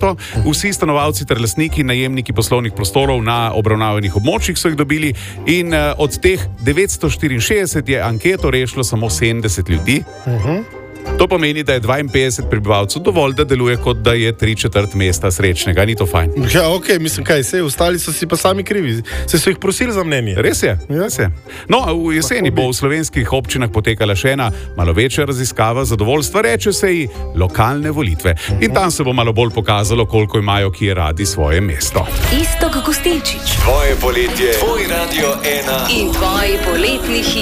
mesto. Vsi stanovalci ter lastniki, najemniki poslovnih prostorov na obravnavanih območjih so jih dobili in od teh 964 je anketo rešilo samo 70 ljudi. To pomeni, da je 52 prebivalcev dovolj, da deluje kot da je 3/4 mesta srečnega. Ni to fajn? Ja, ok, mislim, kaj se, ostali so si pa sami krivi. Se so jih prosili za mnenje. Res je, res je. No, v jeseni bo v slovenskih občinah potekala še ena malo večja raziskava zadovoljstva, reče se ji lokalne volitve. In tam se bo malo bolj pokazalo, koliko imajo kje radi svoje mesto. Iztok Gostilčič. Tvoje poletje, tvoj Radio 1 in tvoji poletni hiti.